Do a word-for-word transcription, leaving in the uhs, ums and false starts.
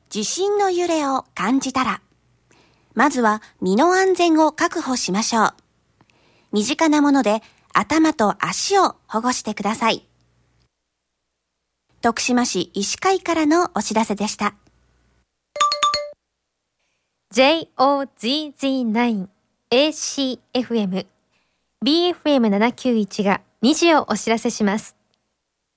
地震の揺れを感じたら、まずは身の安全を確保しましょう。身近なもので頭と足を保護してください。徳島市医師会からのお知らせでした。 ジェイオーゼットナイン エーシーエフエム ビーエフエムななきゅういち がにじをお知らせします。